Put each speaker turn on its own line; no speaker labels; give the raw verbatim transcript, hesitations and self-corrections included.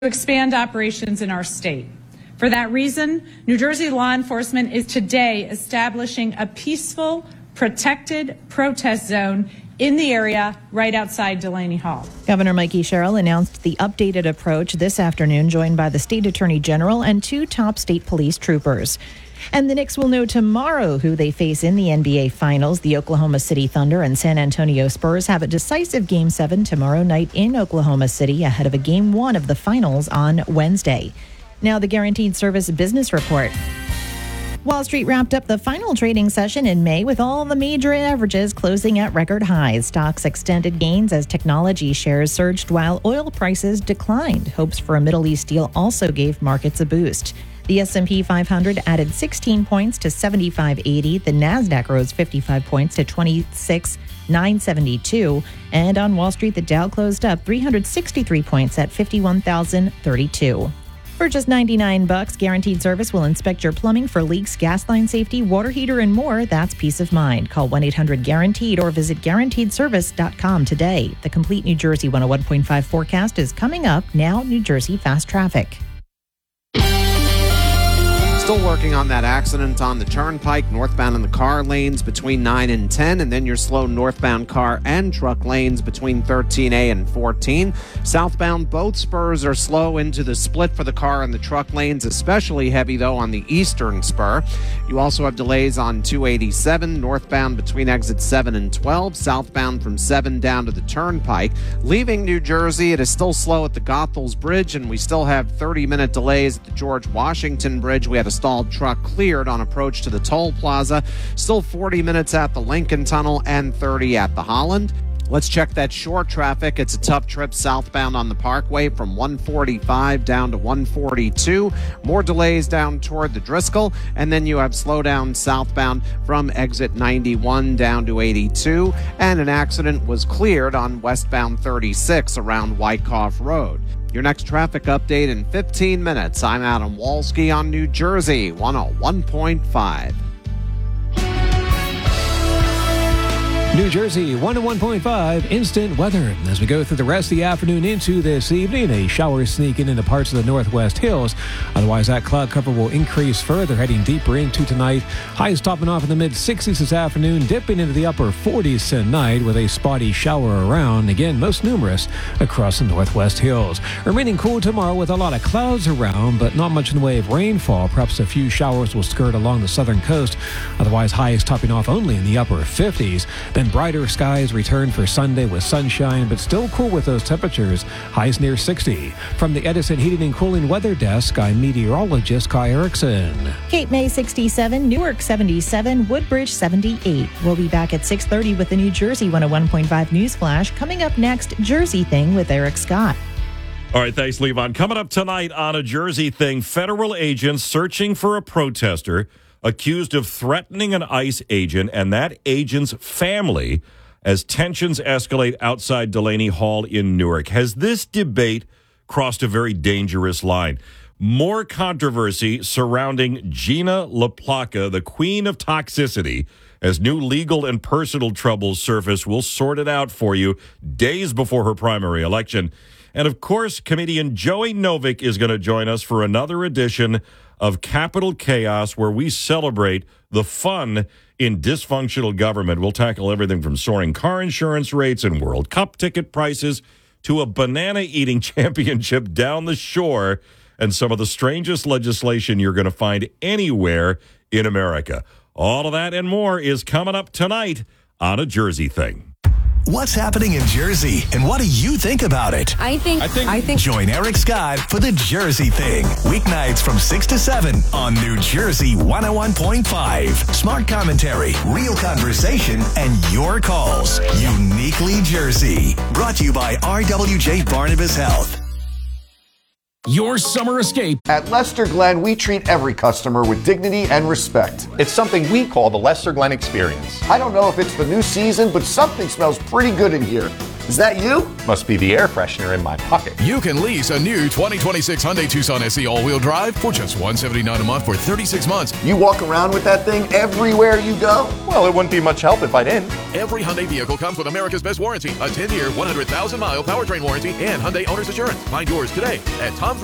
expand operations in our state. For that reason, New Jersey law enforcement is today establishing a peaceful, protected protest zone in the area right outside Delaney Hall.
Governor Mikey Sherrill announced the updated approach this afternoon, joined by the state attorney general and two top state police troopers. And the Knicks will know tomorrow who they face in the N B A Finals. The Oklahoma City Thunder and San Antonio Spurs have a decisive Game seven tomorrow night in Oklahoma City ahead of a Game one of the Finals on Wednesday. Now the Guaranteed Service Business Report. Wall Street wrapped up the final trading session in May with all the major averages closing at record highs. Stocks extended gains as technology shares surged while oil prices declined. Hopes for a Middle East deal also gave markets a boost. The S and P five hundred added sixteen points to seventy-five eighty. The Nasdaq rose fifty-five points to twenty-six nine seventy-two. And on Wall Street, the Dow closed up three hundred sixty-three points at fifty-one thousand thirty-two. For just ninety-nine bucks, Guaranteed Service will inspect your plumbing for leaks, gas line safety, water heater, and more. That's peace of mind. Call one eight hundred guaranteed or visit guaranteed service dot com today. The complete New Jersey one oh one point five forecast is coming up now. New Jersey Fast Traffic.
Still working on that accident on the Turnpike, northbound in the car lanes between nine and ten, and then your slow northbound car and truck lanes between thirteen A and fourteen. Southbound, both spurs are slow into the split for the car and the truck lanes, especially heavy, though, on the eastern spur. You also have delays on two eighty-seven, northbound between exits seven and twelve, southbound from seven down to the Turnpike. Leaving New Jersey, it is still slow at the Goethals Bridge, and we still have thirty-minute delays at the George Washington Bridge. We had a stalled truck cleared on approach to the toll plaza. Still forty minutes at the Lincoln Tunnel and thirty at the Holland. Let's check that short traffic. It's a tough trip southbound on the Parkway from one forty-five down to one forty-two. More delays down toward the Driscoll. And then you have slowdown southbound from exit ninety-one down to eighty-two. And an accident was cleared on westbound thirty-six around Wyckoff Road. Your next traffic update in fifteen minutes. I'm Adam Walski on New Jersey one oh one point five.
New Jersey one oh one point five instant weather. As we go through the rest of the afternoon into this evening, a shower sneaking into parts of the northwest hills. Otherwise, that cloud cover will increase further, heading deeper into tonight. Highs topping off in the mid sixties this afternoon, dipping into the upper forties tonight with a spotty shower around. Again, most numerous across the northwest hills. Remaining cool tomorrow with a lot of clouds around, but not much in the way of rainfall. Perhaps a few showers will skirt along the southern coast. Otherwise, highs topping off only in the upper fifties. Then brighter skies return for Sunday with sunshine, but still cool with those temperatures. Highs near sixty. From the Edison Heating and Cooling Weather Desk, I'm meteorologist Kai Erickson.
Cape May sixty-seven, Newark seventy-seven, Woodbridge seventy-eight. We'll be back at six thirty with the New Jersey one oh one point five News Flash. Coming up next, Jersey Thing with Eric Scott.
All right, thanks, Levon. Coming up tonight on A Jersey Thing, federal agents searching for a protester accused of threatening an ICE agent and that agent's family as tensions escalate outside Delaney Hall in Newark. Has this debate crossed a very dangerous line? More controversy surrounding Gina LaPlaca, the queen of toxicity, as new legal and personal troubles surface. We'll sort it out for you days before her primary election. And, of course, comedian Joey Novick is going to join us for another edition of Capital Chaos, where we celebrate the fun in dysfunctional government. We'll tackle everything from soaring car insurance rates and World Cup ticket prices to a banana-eating championship down the shore and some of the strangest legislation you're going to find anywhere in America. All of that and more is coming up tonight on A Jersey Thing.
What's happening in Jersey, and what do you think about it?
I think, I think, I think.
Join Eric Scott for The Jersey Thing. Weeknights from six to seven on New Jersey one oh one point five. Smart commentary, real conversation, and your calls. Uniquely Jersey. Brought to you by R W J Barnabas Health.
Your summer escape.
At Lester Glenn, we treat every customer with dignity and respect.
It's something we call the Lester Glenn Experience.
I don't know if it's the new season, but something smells pretty good in here. Is that you?
Must be the air freshener in my pocket.
You can lease a new twenty twenty-six Hyundai Tucson S E all-wheel drive for just one hundred seventy-nine dollars a month for thirty-six months.
You walk around with that thing everywhere you go?
Well, it wouldn't be much help if I didn't.
Every Hyundai vehicle comes with America's best warranty, a ten-year, one hundred thousand mile powertrain warranty, and Hyundai Owner's Assurance. Find yours today at Tom's